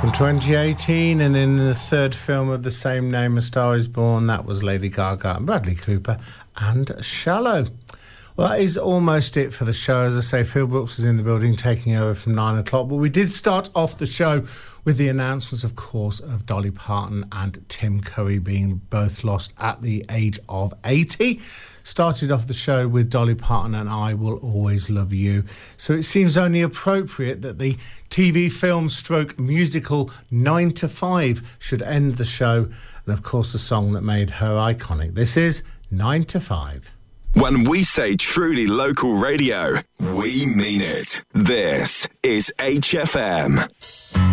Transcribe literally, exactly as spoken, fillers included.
From twenty eighteen, and in the third film of the same name, A Star Is Born, that was Lady Gaga and Bradley Cooper and Shallow. Well, that is almost it for the show. As I say, Phil Brooks is in the building taking over from nine o'clock, but we did start off the show with the announcements, of course, of Dolly Parton and Tim Curry being both lost at the age of eighty. Started off the show with Dolly Parton and I Will Always Love You. So it seems only appropriate that the T V film stroke musical nine to five should end the show. And of course, the song that made her iconic. This is nine to five. When we say truly local radio, we mean it. This is H F M.